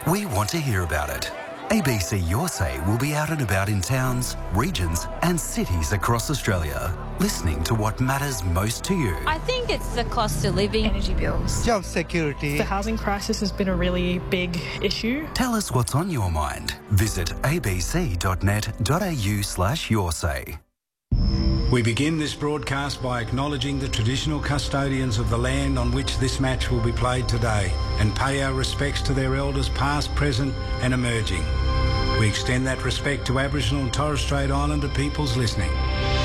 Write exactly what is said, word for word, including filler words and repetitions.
We want to hear about it. A B C Your Say will be out and about in towns, regions and cities across Australia, listening to what matters most to you. I think it's the cost of living, energy bills, job security. The housing crisis has been a really big issue. Tell us what's on your mind. Visit abc.net.au slash your say. We begin this broadcast by acknowledging the traditional custodians of the land on which this match will be played today and pay our respects to their elders past, present and emerging. We extend that respect to Aboriginal and Torres Strait Islander peoples listening.